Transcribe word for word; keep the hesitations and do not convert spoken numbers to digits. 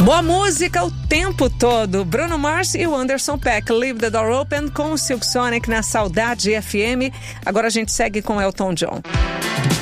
Boa música o tempo todo. Bruno Mars e o Anderson Paak, Leave the Door Open, com o Silk Sonic na Saudade F M. Agora a gente segue com Elton John.